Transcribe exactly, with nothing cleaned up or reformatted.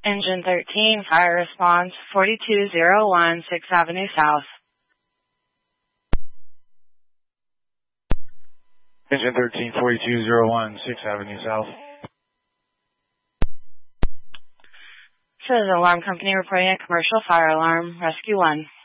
Engine thirteen, fire response, forty-two oh one sixth Avenue South. Engine thirteen, forty-two oh one sixth Avenue South. This is Alarm Company reporting a commercial fire alarm. Rescue one.